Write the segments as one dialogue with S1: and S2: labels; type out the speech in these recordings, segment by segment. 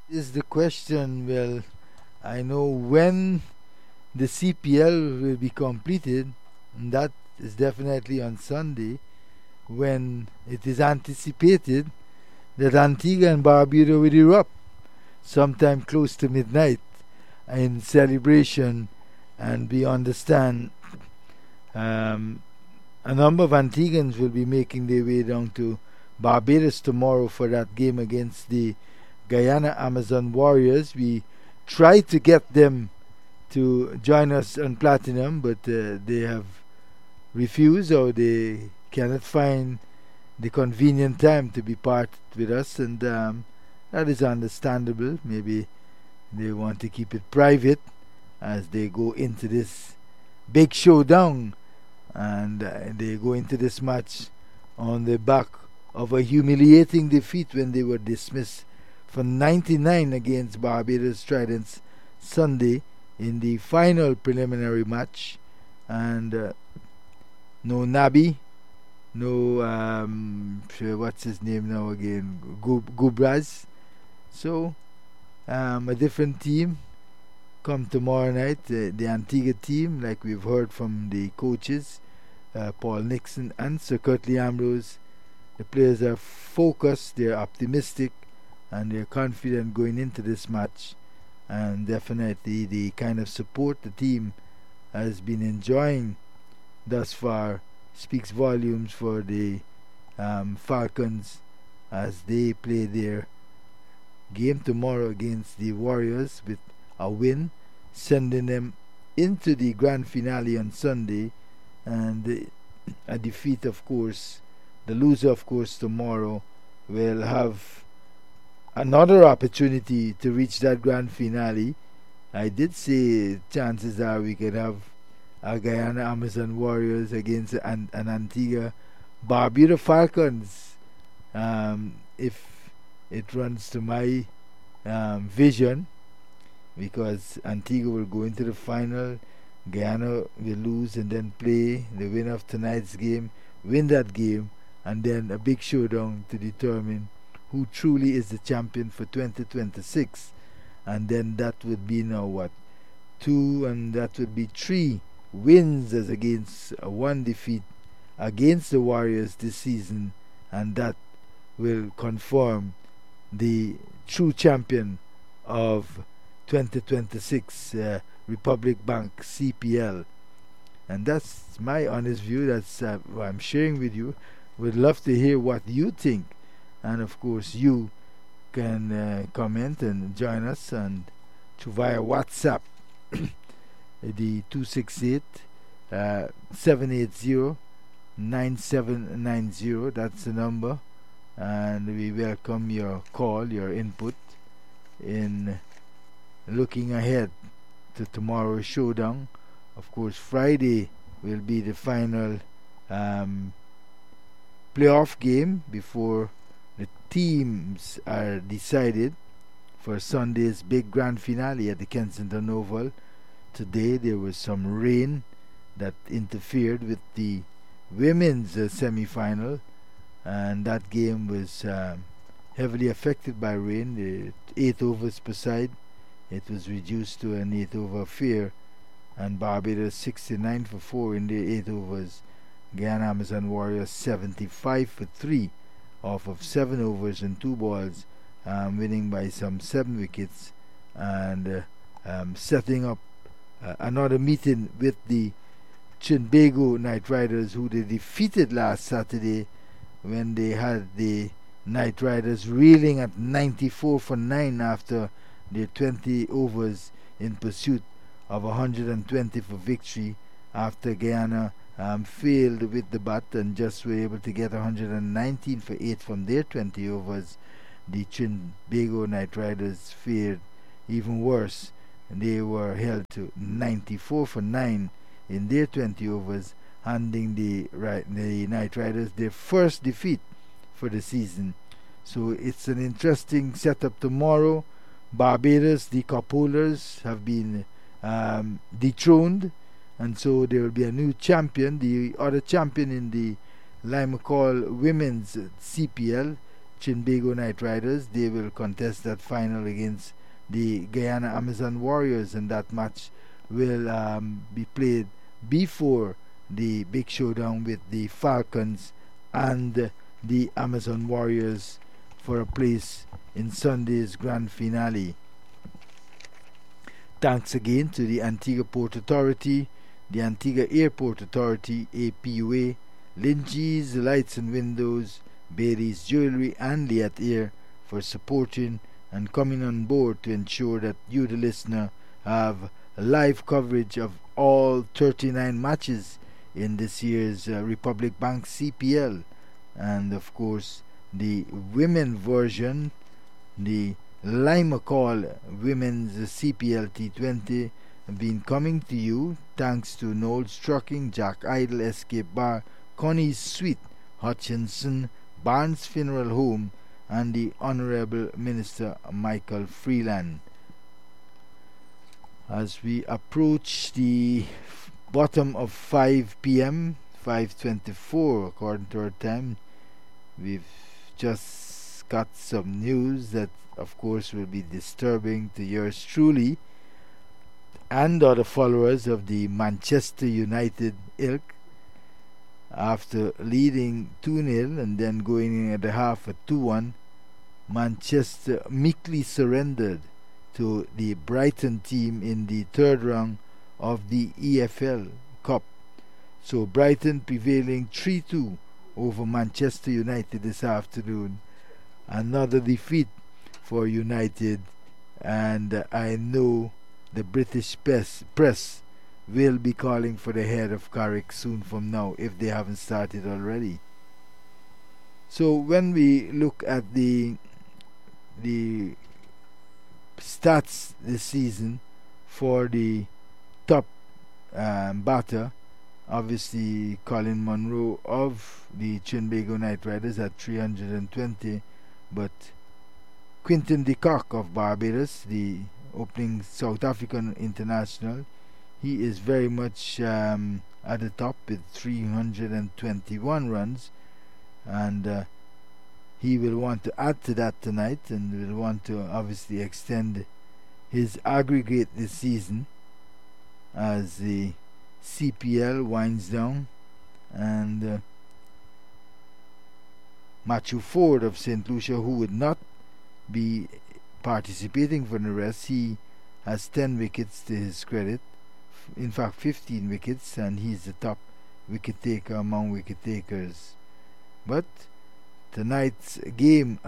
S1: Is the question. Well, I know when the CPL will be completed, and that is definitely on Sunday, when it is anticipated that Antigua and Barbuda will erupt sometime close to midnight in celebration, and we understand um, a number of Antiguans will be making their way down to Barbados tomorrow for that game against the Guyana Amazon Warriors. We tried to get them to join us on Platinum, but they have refused, or they cannot find the convenient time to be part with us, and that is understandable. Maybe they want to keep it private as they go into this big showdown, and they go into this match on the back of a humiliating defeat when they were dismissed for 99 against Barbados Tridents Sunday in the final preliminary match. And no Nabi, no what's his name now again, Gubraz. So a different team come tomorrow night. The Antigua team, like we've heard from the coaches, Paul Nixon and Sir Curtly Ambrose, the players are focused, they're optimistic, and they're confident going into this match. And definitely the kind of support the team has been enjoying thus far speaks volumes for the Falcons as they play their game tomorrow against the Warriors with a win, sending them into the grand finale on Sunday, and a defeat, of course. The loser, of course, tomorrow will have another opportunity to reach that grand finale. I did say chances are we could have a Guyana Amazon Warriors against an Antigua Barbuda Falcons, if it runs to my vision, because Antigua will go into the final, Guyana will lose and then play the winner of tonight's game, win that game, and then a big showdown to determine who truly is the champion for 2026. And then that would be now what? 2, and that would be 3 wins as against 1 defeat against the Warriors this season, and that will confirm the true champion of 2026 Republic Bank CPL. And that's my honest view. That's what I'm sharing with you. Would love to hear what you think, and of course you can comment and join us and via WhatsApp the 268 780 9790. That's the number, and we welcome your call, your input in looking ahead to tomorrow's showdown. Of course, Friday will be the final playoff game before the teams are decided for Sunday's big grand finale at the Kensington Oval. Today there was some rain that interfered with the women's semi-final, and that game was heavily affected by rain. The 8 overs per side, it was reduced to an 8 over affair, and Barbados 69 for 4 in the 8 overs. Guyana Amazon Warriors 75 for 3 off of 7 overs and 2 balls, winning by some 7 wickets, and setting up another meeting with the Trinbago Knight Riders, who they defeated last Saturday when they had the Knight Riders reeling at 94 for 9 after their 20 overs in pursuit of 120 for victory, after Guyana failed with the bat and just were able to get 119 for 8 from their 20 overs. The Trinbago Knight Riders fared even worse, and they were held to 94 for 9 in their 20 overs, handing the Knight Riders their first defeat for the season. So it's an interesting setup tomorrow. Barbados, the cup holders, have been dethroned, and so there will be a new champion. The other champion in the Lime McCall Women's CPL Trinbago Knight Riders. They will contest that final against the Guyana Amazon Warriors, and that match will be played before the big showdown with the Falcons and the Amazon Warriors for a place in Sunday's grand finale. Thanks again to the Antigua Port Authority, the Antigua Airport Authority, APUA, Linji's Lights and Windows, Bailey's Jewelry, and Liat Air for supporting and coming on board to ensure that you, the listener, have live coverage of all 39 matches in this year's Republic Bank CPL. And of course, the women version, the Lima Call Women's CPL T20, have been coming to you thanks to Knowles Trucking, Jack Idle, Escape Bar, Connie's Suite, Hutchinson, Barnes Funeral Home, and the Honorable Minister Michael Freeland. As we approach the bottom of 5 p.m., 5:24 according to our time, we've just got some news that of course will be disturbing to yours truly and other followers of the Manchester United ilk. After leading 2-0 and then going in at the half at 2-1, Manchester meekly surrendered to the Brighton team in the third round of the EFL Cup. So Brighton prevailing 3-2 over Manchester United this afternoon. Another defeat for United, and I know the British press will be calling for the head of Carrick soon from now if they haven't started already. So when we look at the stats this season for the top batter, obviously Colin Munro of the Trinbago Knight Riders at 320, but Quinton de Kock of Barbados, the opening South African international, he is very much at the top with 321 runs, and he will want to add to that tonight and will want to obviously extend his aggregate this season as the CPL winds down. And Matthew Ford of St. Lucia, who would not be participating for the rest, he has 10 wickets to his credit, in fact 15 wickets, and he's the top wicket taker among wicket takers. But tonight's game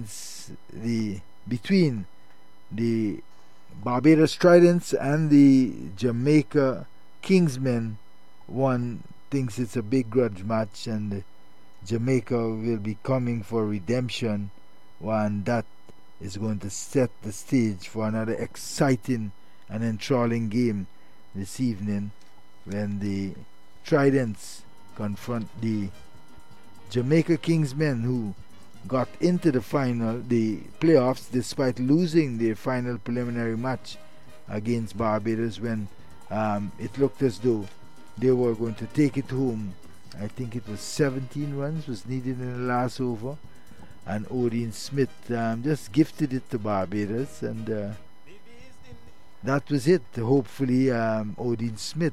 S1: between the Barbados Tridents and the Jamaica Kingsmen, one thinks it's a big grudge match, and Jamaica will be coming for redemption, one that is going to set the stage for another exciting and enthralling game this evening when the Tridents confront the Jamaica Kingsmen, who got into the playoffs despite losing their final preliminary match against Barbados when it looked as though they were going to take it home. I think it was 17 runs was needed in the last over, and Odin Smith just gifted it to Barbados, and that was it. Hopefully Odin Smith,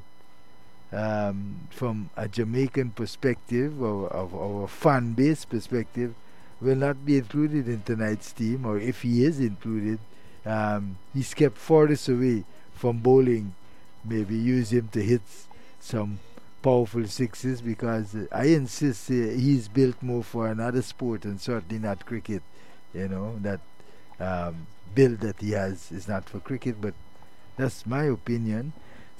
S1: from a Jamaican perspective or a fan base perspective, will not be included in tonight's team, or if he is included, he's kept furthest away from bowling. Maybe use him to hit some powerful sixes, because I insist he's built more for another sport and certainly not cricket. That build that he has is not for cricket, but that's my opinion.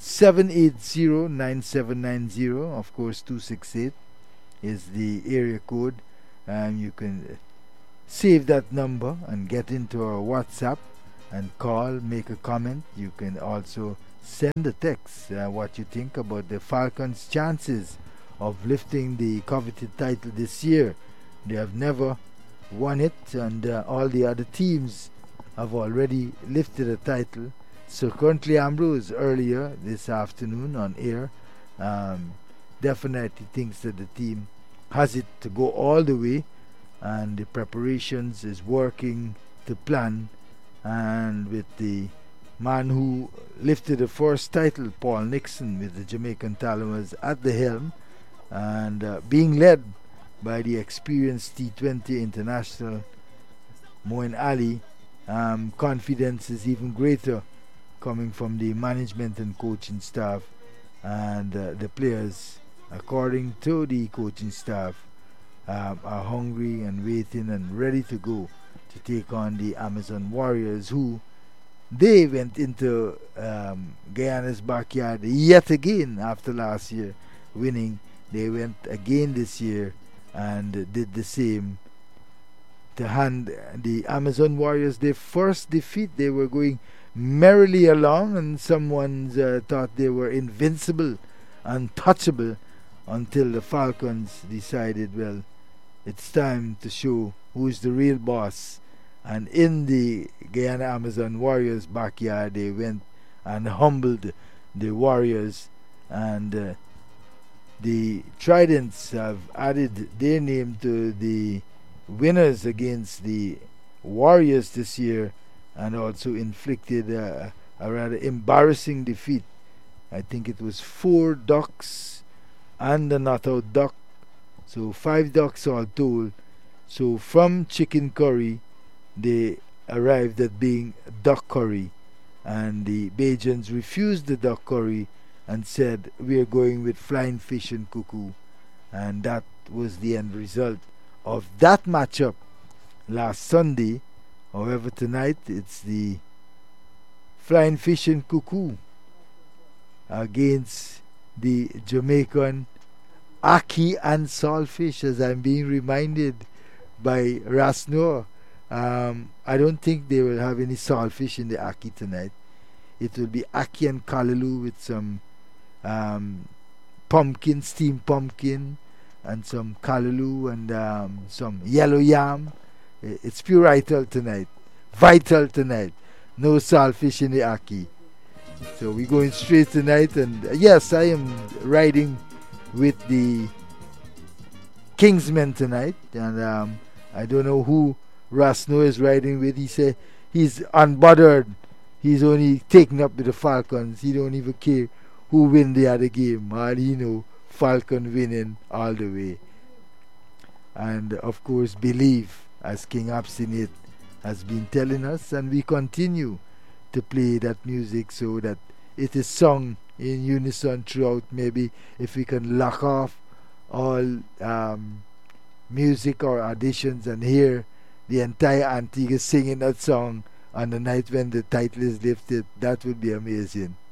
S1: 780-9790, of course 268 is the area code, and you can save that number and get into our WhatsApp and call, make a comment. You can also send a text what you think about the Falcons' chances of lifting the coveted title this year. They have never won it, and all the other teams have already lifted a title. So currently Ambrose earlier this afternoon on air definitely thinks that the team has it to go all the way and the preparations is working to plan, and with the man who lifted the first title, Paul Nixon, with the Jamaican Talamas at the helm, and being led by the experienced T20 international Moeen Ali. Confidence is even greater coming from the management and coaching staff, and the players, according to the coaching staff, are hungry and waiting and ready to go to take on the Amazon Warriors, who they went into Guyana's backyard yet again after last year winning. They went again this year and did the same to hand the Amazon Warriors their first defeat. They were going merrily along, and someone thought they were invincible, untouchable, until the Falcons decided, well, it's time to show who's the real boss. And in the Guyana Amazon Warriors backyard, they went and humbled the Warriors, and the Tridents have added their name to the winners against the Warriors this year, and also inflicted a rather embarrassing defeat. I think it was 4 ducks and a not out duck, so 5 ducks all told. So from chicken curry, they arrived at being duck curry, and the Bajans refused the duck curry and said, we're going with flying fish and cuckoo. And that was the end result of that matchup last Sunday. However, tonight it's the flying fish and cuckoo against the Jamaican ackee and saltfish, as I'm being reminded by Ras Noor. I don't think they will have any saltfish in the ackee tonight. It will be ackee and callaloo with some pumpkin, steamed pumpkin, and some callaloo and some yellow yam. It's pure vital tonight. Vital tonight. No saltfish in the ackee. So we're going straight tonight, and yes, I am riding with the Kingsmen tonight, and I don't know who Rasno is riding with. He said he's unbothered. He's only taken up with the Falcons. He don't even care who win the other game. All he know, Falcon winning all the way. And of course, believe, as King Abstinate has been telling us, and we continue to play that music so that it is sung in unison throughout. Maybe if we can lock off all music or auditions and hear the entire Antigua singing that song on the night when the title is lifted, that would be amazing.